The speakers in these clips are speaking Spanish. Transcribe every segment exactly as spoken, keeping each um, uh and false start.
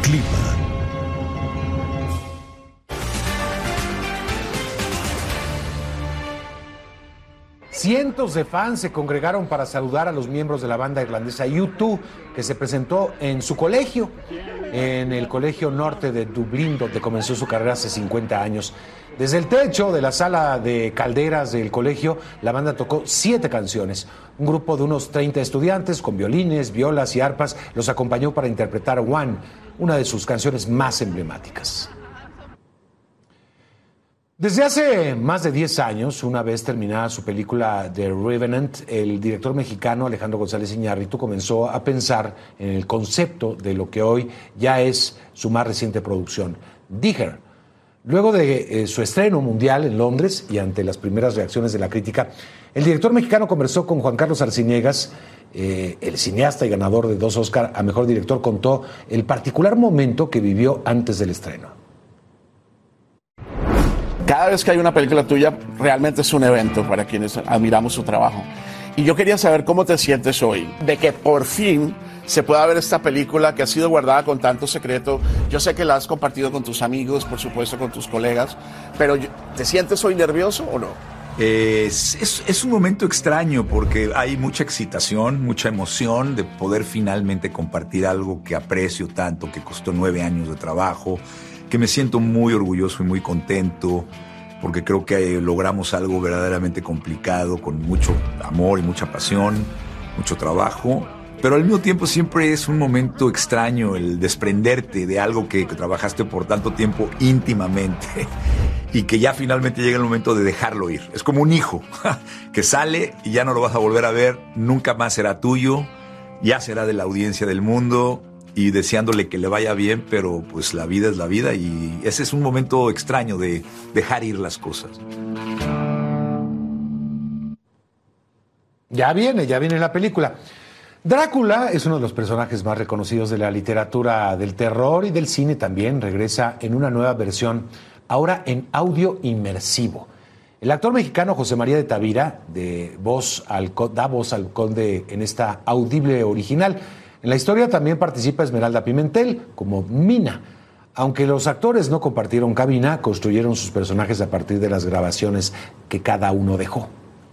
clima. Cientos de fans se congregaron para saludar a los miembros de la banda irlandesa U dos, que se presentó en su colegio, en el Colegio Norte de Dublín, donde comenzó su carrera hace cincuenta años. Desde el techo de la sala de calderas del colegio, la banda tocó siete canciones. Un grupo de unos treinta estudiantes con violines, violas y arpas los acompañó para interpretar One, una de sus canciones más emblemáticas. Desde hace más de diez años, una vez terminada su película The Revenant, el director mexicano Alejandro González Iñárritu comenzó a pensar en el concepto de lo que hoy ya es su más reciente producción, Digger. Luego de eh, su estreno mundial en Londres y ante las primeras reacciones de la crítica, el director mexicano conversó con Juan Carlos Arciniegas. Eh, el cineasta y ganador de dos Oscar a Mejor Director contó el particular momento que vivió antes del estreno. Cada vez que hay una película tuya, realmente es un evento para quienes admiramos su trabajo. Y yo quería saber cómo te sientes hoy, de que por fin se pueda ver esta película que ha sido guardada con tanto secreto. Yo sé que la has compartido con tus amigos, por supuesto con tus colegas, pero ¿te sientes hoy nervioso o no? Eh, es, es, es un momento extraño porque hay mucha excitación, mucha emoción de poder finalmente compartir algo que aprecio tanto, que costó nueve años de trabajo, que me siento muy orgulloso y muy contento porque creo que logramos algo verdaderamente complicado con mucho amor y mucha pasión, mucho trabajo, pero al mismo tiempo siempre es un momento extraño el desprenderte de algo que, que trabajaste por tanto tiempo íntimamente y que ya finalmente llega el momento de dejarlo ir. Es como un hijo que sale y ya no lo vas a volver a ver, nunca más será tuyo, ya será de la audiencia del mundo, y deseándole que le vaya bien, pero pues la vida es la vida y ese es un momento extraño de dejar ir las cosas. Ya viene, ya viene la película. Drácula es uno de los personajes más reconocidos de la literatura del terror y del cine también. Regresa en una nueva versión, ahora en audio inmersivo. El actor mexicano José María de Tavira de voz al, da voz al conde en esta audible original. En la historia también participa Esmeralda Pimentel como Mina. Aunque los actores no compartieron cabina, construyeron sus personajes a partir de las grabaciones que cada uno dejó.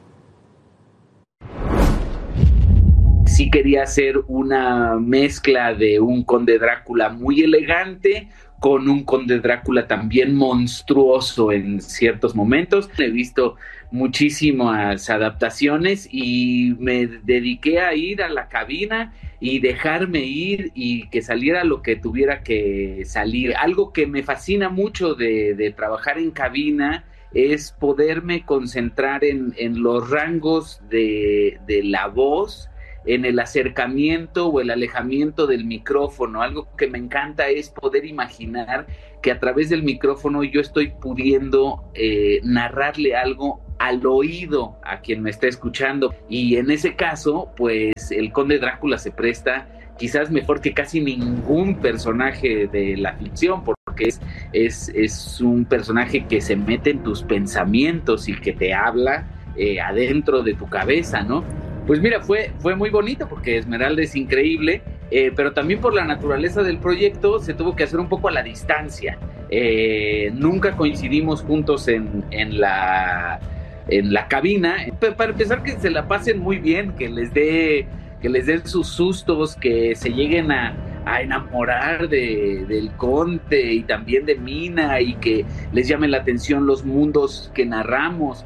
Sí quería hacer una mezcla de un conde Drácula muy elegante con un conde Drácula también monstruoso en ciertos momentos. He visto muchísimas adaptaciones y me dediqué a ir a la cabina y dejarme ir y que saliera lo que tuviera que salir. Algo que me fascina mucho de, de trabajar en cabina es poderme concentrar en, en los rangos de, de la voz, en el acercamiento o el alejamiento del micrófono. Algo que me encanta es poder imaginar que a través del micrófono yo estoy pudiendo eh, narrarle algo al oído a quien me está escuchando, y en ese caso pues el conde Drácula se presta quizás mejor que casi ningún personaje de la ficción, porque es, es, es un personaje que se mete en tus pensamientos y que te habla eh, adentro de tu cabeza, ¿no? Pues mira, fue, fue muy bonito porque Esmeralda es increíble, eh, pero también por la naturaleza del proyecto se tuvo que hacer un poco a la distancia. Eh, nunca coincidimos juntos en, en, la, en la cabina. Para empezar, que se la pasen muy bien, que les dé, que les den sus sustos, que se lleguen a, a enamorar de, del conde y también de Mina, y que les llamen la atención los mundos que narramos.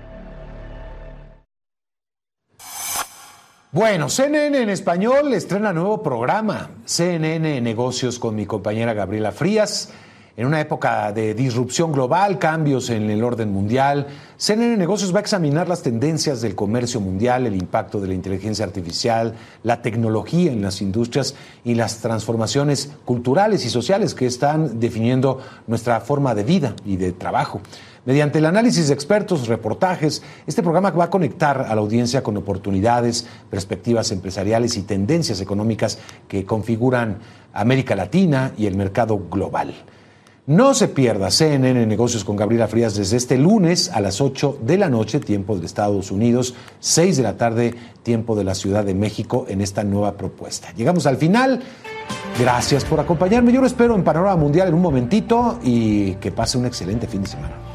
Bueno, C N N en español estrena nuevo programa, C N N Negocios, con mi compañera Gabriela Frías. En una época de disrupción global, cambios en el orden mundial, C N N Negocios va a examinar las tendencias del comercio mundial, el impacto de la inteligencia artificial, la tecnología en las industrias y las transformaciones culturales y sociales que están definiendo nuestra forma de vida y de trabajo. Mediante el análisis de expertos, reportajes, este programa va a conectar a la audiencia con oportunidades, perspectivas empresariales y tendencias económicas que configuran América Latina y el mercado global. No se pierda C N N Negocios con Gabriela Frías desde este lunes a las ocho de la noche, tiempo de Estados Unidos, seis de la tarde, tiempo de la Ciudad de México, en esta nueva propuesta. Llegamos al final. Gracias por acompañarme. Yo lo espero en Panorama Mundial en un momentito y que pase un excelente fin de semana.